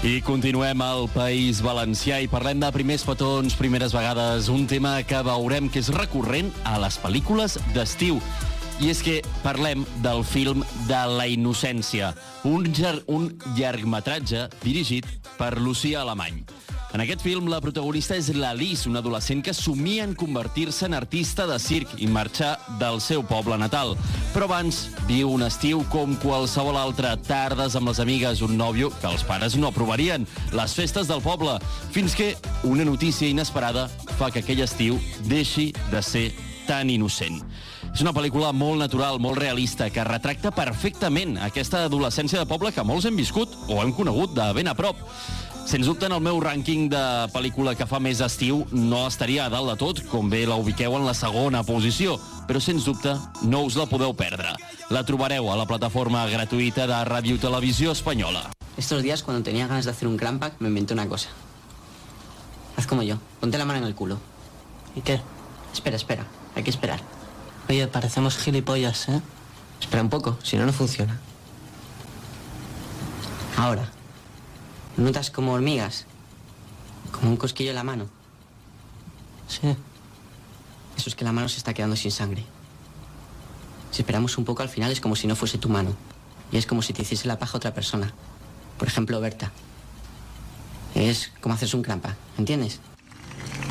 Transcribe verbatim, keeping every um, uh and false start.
I continuem al País Valencià i parlem de primers petons, primeres vegades, un tema que veurem que és recurrent a les pel·lícules d'estiu. I és que parlem del film de La innocència, un, llar un llargmetratge dirigit per Lucía Alemany. En aquest film, la protagonista és l'Alice, una adolescent que somia en convertir-se en artista de circ i marxar del seu poble natal. Però abans viu un estiu com qualsevol altre, tardes amb les amigues, un nòvio que els pares no aprovarien, les festes del poble, fins que una notícia inesperada fa que aquell estiu deixi de ser tan innocent. És una pel·lícula molt natural, molt realista, que retracta perfectament aquesta adolescència de poble que molts hem viscut o hem conegut de ben a prop. Sens dubte, en el meu rànquing de pel·lícula que fa més estiu no estaria a dalt de tot, com bé la ubiqueu en la segona posició, però sens dubte no us la podeu perdre. La trobareu a la plataforma gratuïta de Ràdio Televisió Espanyola. Estos días, cuando tenía ganas de hacer un crampack, me inventé una cosa. Haz como yo, ponte la mano en el culo. ¿Y qué? Espera, espera, hay que esperar. Oye, parecemos gilipollas, ¿eh? Espera un poco, si no, no funciona. Ahora. ¿Notas como hormigas? Como un cosquillo en la mano. Sí. Eso es que la mano se está quedando sin sangre. Si esperamos un poco, al final es como si no fuese tu mano. Y es como si te hiciese la paja otra persona. Por ejemplo, Berta. Es como hacerse un crampa, ¿entiendes?